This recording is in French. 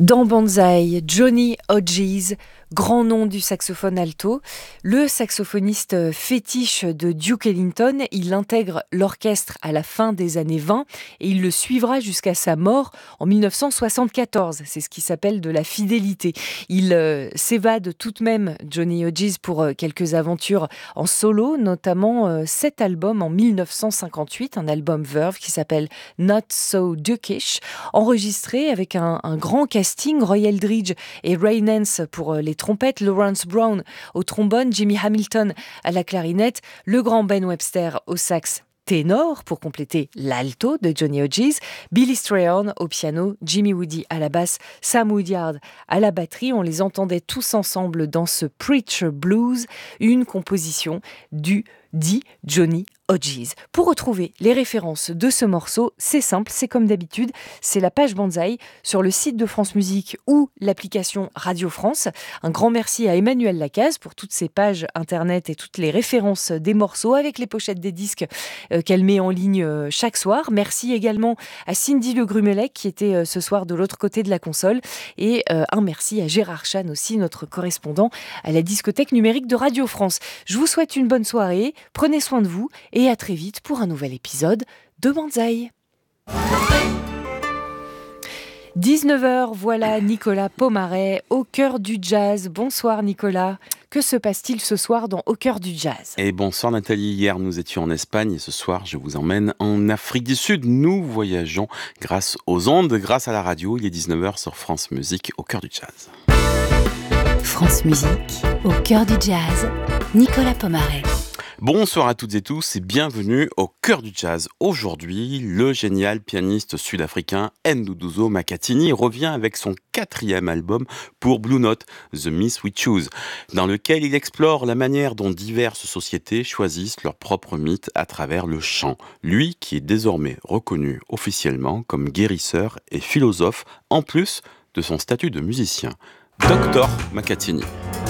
Dans Banzai, Johnny Hodges, grand nom du saxophone alto, le saxophoniste fétiche de Duke Ellington, il intègre l'orchestre à la fin des années 20 et il le suivra jusqu'à sa mort en 1974. C'est ce qui s'appelle de la fidélité. Il s'évade tout de même, Johnny Hodges, pour quelques aventures en solo, notamment cet album en 1958, un album Verve qui s'appelle Not So Dukish, enregistré avec un grand casting, Roy Eldridge et Ray Nance pour les trompettes, Lawrence Brown au trombone, Jimmy Hamilton à la clarinette, le grand Ben Webster au sax ténor pour compléter l'alto de Johnny Hodges, Billy Strayhorn au piano, Jimmy Woody à la basse, Sam Woodyard à la batterie. On les entendait tous ensemble dans ce Preacher Blues, une composition du dit Johnny Hodges. Pour retrouver les références de ce morceau, c'est simple, c'est comme d'habitude, c'est la page Banzai sur le site de France Musique ou l'application Radio France. Un grand merci à Emmanuel Lacaze pour toutes ces pages internet et toutes les références des morceaux avec les pochettes des disques qu'elle met en ligne chaque soir. Merci également à Cindy Le Grumelec qui était ce soir de l'autre côté de la console et un merci à Gérard Chan aussi, notre correspondant à la discothèque numérique de Radio France. Je vous souhaite une bonne soirée, prenez soin de vous et à très vite pour un nouvel épisode de Banzai. 19h, voilà Nicolas Pomaret au cœur du jazz. Bonsoir Nicolas, que se passe-t-il ce soir dans Au cœur du jazz ? Et bonsoir Nathalie, hier nous étions en Espagne et ce soir je vous emmène en Afrique du Sud. Nous voyageons grâce aux ondes, grâce à la radio. Il est 19h sur France Musique au cœur du jazz. France Musique au cœur du jazz, Nicolas Pomaret. Bonsoir à toutes et tous et bienvenue au cœur du jazz. Aujourd'hui, le génial pianiste sud-africain Nduduzo Makhathini revient avec son 4e album pour Blue Note, The Myth We Choose, dans lequel il explore la manière dont diverses sociétés choisissent leur propre mythe à travers le chant. Lui qui est désormais reconnu officiellement comme guérisseur et philosophe, en plus de son statut de musicien. Dr Makhathini.